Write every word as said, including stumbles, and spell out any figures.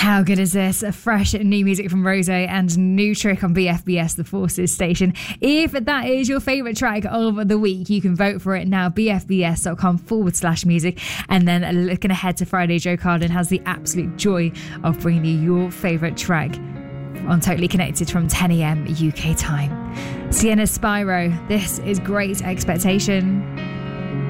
How good is this? A fresh new music from Rose and new trick on B F B S, the Forces station. If that is your favourite track of the week, you can vote for it now, bfbs.com forward slash music. And then looking ahead to Friday, Joe Carden has the absolute joy of bringing you your favourite track on Totally Connected from ten a.m. U K time. Sienna Spyro, this is Great Expectation.